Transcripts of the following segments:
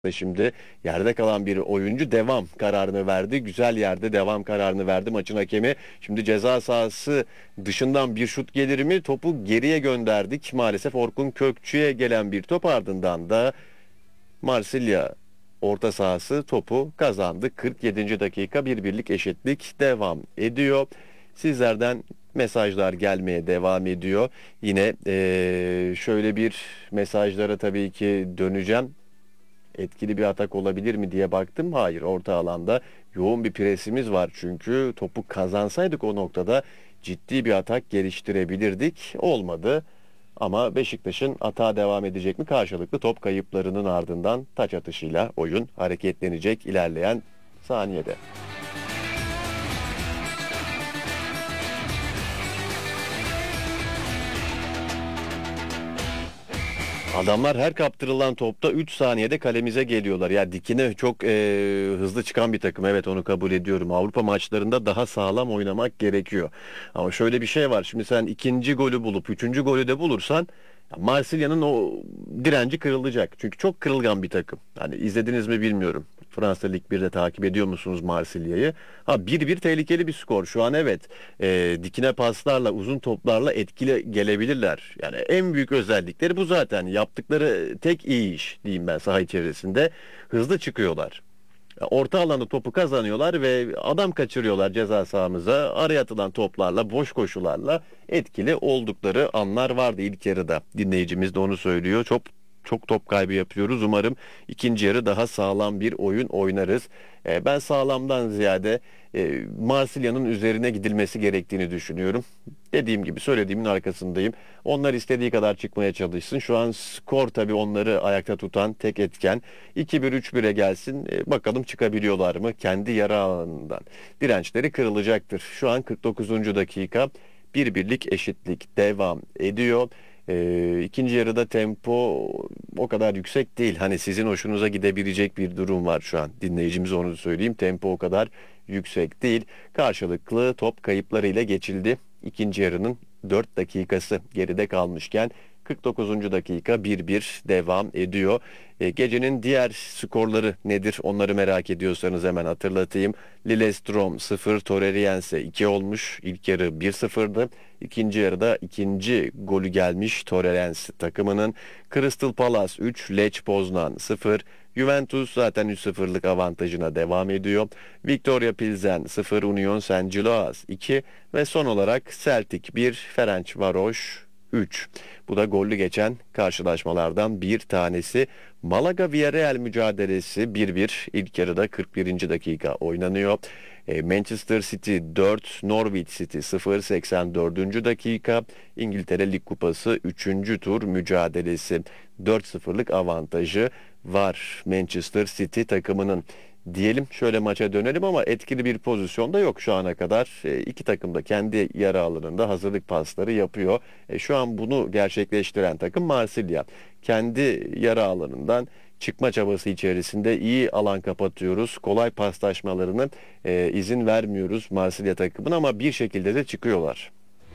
Ve şimdi yerde kalan bir oyuncu devam kararını verdi. Güzel yerde devam kararını verdi maçın hakemi. Şimdi ceza sahası dışından bir şut gelir mi? Topu geriye gönderdik. Maalesef Orkun Kökçü'ye gelen bir top, ardından da Marsilya orta sahası topu kazandı. 47. dakika, bir birlik eşitlik devam ediyor. Sizlerden mesajlar gelmeye devam ediyor. Yine şöyle bir mesajlara tabii ki döneceğim. Etkili bir atak olabilir mi diye baktım. Hayır, orta alanda yoğun bir presimiz var, çünkü topu kazansaydık o noktada ciddi bir atak geliştirebilirdik. Olmadı. Ama Beşiktaş'ın atağa devam edecek mi? Karşılıklı top kayıplarının ardından taç atışıyla oyun hareketlenecek ilerleyen saniyede. Adamlar her kaptırılan topta 3 saniyede kalemize geliyorlar. Ya dikine çok hızlı çıkan bir takım. Evet, onu kabul ediyorum. Avrupa maçlarında daha sağlam oynamak gerekiyor. Ama şöyle bir şey var. Şimdi sen ikinci golü bulup üçüncü golü de bulursan, ya Marsilya'nın o direnci kırılacak. Çünkü çok kırılgan bir takım. Hani izlediniz mi bilmiyorum. Fransa Lig 1'de takip ediyor musunuz Marsilya'yı? Ha, 1-1 tehlikeli bir skor. Şu an evet, dikine paslarla, uzun toplarla etkili gelebilirler. Yani en büyük özellikleri bu zaten. Yaptıkları tek iyi iş diyeyim ben saha içerisinde. Hızlı çıkıyorlar. Orta alanda topu kazanıyorlar ve adam kaçırıyorlar ceza sahamıza. Araya atılan toplarla, boş koşularla etkili oldukları anlar vardı ilk yarıda. Dinleyicimiz de onu söylüyor. Çok top kaybı yapıyoruz. Umarım ikinci yarı daha sağlam bir oyun oynarız. Ben sağlamdan ziyade Marsilya'nın üzerine gidilmesi gerektiğini düşünüyorum. Dediğim gibi, söylediğimin arkasındayım. Onlar istediği kadar çıkmaya çalışsın. Şu an skor tabii onları ayakta tutan tek etken. 2-1, 3-1'e gelsin. Bakalım çıkabiliyorlar mı? Kendi yara alanından. Dirençleri kırılacaktır. Şu an 49. dakika. Bir birlik eşitlik devam ediyor. İkinci yarıda tempo o kadar yüksek değil. Hani sizin hoşunuza gidebilecek bir durum var şu an. Dinleyicimize onu söyleyeyim. Tempo o kadar yüksek değil. Karşılıklı top kayıplarıyla geçildi. İkinci yarının 4 dakikası geride kalmışken 49. dakika 1-1 devam ediyor. Gecenin diğer skorları nedir? Onları merak ediyorsanız hemen hatırlatayım. Lillestrøm 0, Torreriense 2 olmuş. İlk yarı 1-0'dı. İkinci yarıda ikinci golü gelmiş Torreriense takımının. Crystal Palace 3, Lech Poznan 0. Juventus zaten 3-0'lık avantajına devam ediyor. Victoria Pilsen 0, Union Saint-Gilloise 2 ve son olarak Celtic 1, Ferencvaros 3. Bu da gollü geçen karşılaşmalardan bir tanesi. Malaga Villarreal mücadelesi 1-1, ilk yarıda 41. dakika oynanıyor. Manchester City 4, Norwich City 0, 84. dakika. İngiltere Lig Kupası 3. tur mücadelesi. 4-0'lık avantajı var Manchester City takımının. Diyelim, şöyle maça dönelim ama etkili bir pozisyonda yok şu ana kadar. İki takım da kendi yarı alanında hazırlık pasları yapıyor. Şu an bunu gerçekleştiren takım Marsilya. Kendi yarı alanından çıkma çabası içerisinde iyi alan kapatıyoruz. Kolay paslaşmalarına izin vermiyoruz Marsilya takımına, ama bir şekilde de çıkıyorlar.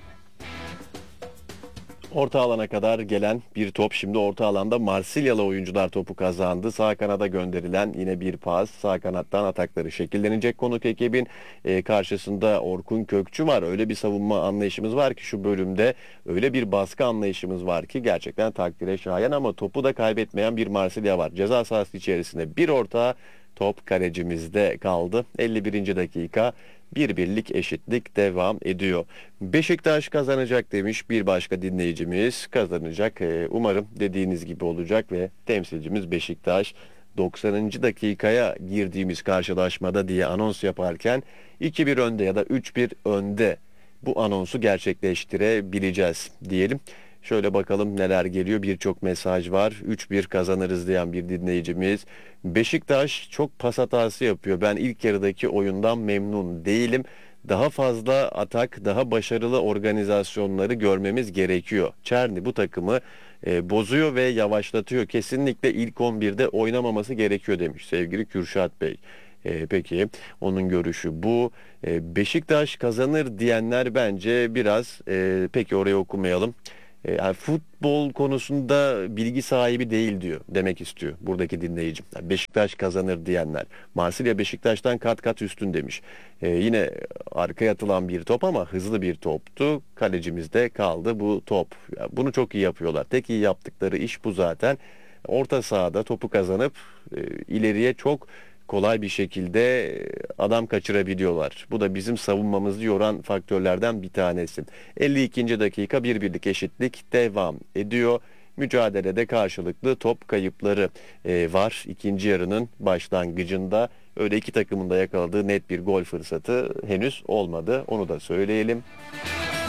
Orta alana kadar gelen bir top, şimdi orta alanda Marsilyalı oyuncular topu kazandı. Sağ kanada gönderilen yine bir pas. Sağ kanattan atakları şekillenecek konuk ekibin. Karşısında Orkun Kökçü var. Öyle bir savunma anlayışımız var ki şu bölümde, öyle bir baskı anlayışımız var ki gerçekten takdire şayan, ama topu da kaybetmeyen bir Marsilya var. Ceza sahası içerisinde bir orta, top kalecimizde kaldı. 51. dakika, bir birlik eşitlik devam ediyor. Beşiktaş kazanacak demiş bir başka dinleyicimiz. Kazanacak. Umarım dediğiniz gibi olacak ve temsilcimiz Beşiktaş. 90. dakikaya girdiğimiz karşılaşmada diye anons yaparken 2-1 önde ya da 3-1 önde, bu anonsu gerçekleştirebileceğiz diyelim. Şöyle bakalım neler geliyor. Birçok mesaj var. 3-1 kazanırız diyen bir dinleyicimiz. Beşiktaş çok pas hatası yapıyor. Ben ilk yarıdaki oyundan memnun değilim. Daha fazla atak, daha başarılı organizasyonları görmemiz gerekiyor. Çerni bu takımı bozuyor ve yavaşlatıyor. Kesinlikle ilk 11'de oynamaması gerekiyor demiş sevgili Kürşat Bey. Peki, onun görüşü bu. Beşiktaş kazanır diyenler bence biraz, peki orayı okumayalım. Yani futbol konusunda bilgi sahibi değil diyor demek istiyor buradaki dinleyicim. Yani Beşiktaş kazanır diyenler. Marsilya Beşiktaş'tan kat kat üstün demiş. Yine arkaya atılan bir top ama hızlı bir toptu. Kalecimizde kaldı bu top. Ya bunu çok iyi yapıyorlar. Tek iyi yaptıkları iş bu zaten. Orta sahada topu kazanıp ileriye çok kolay bir şekilde adam kaçırabiliyorlar. Bu da bizim savunmamızı yoran faktörlerden bir tanesi. 52. dakika 1-1'lik eşitlik devam ediyor. Mücadelede karşılıklı top kayıpları var. İkinci yarının başlangıcında öyle iki takımın da yakaladığı net bir gol fırsatı henüz olmadı. Onu da söyleyelim.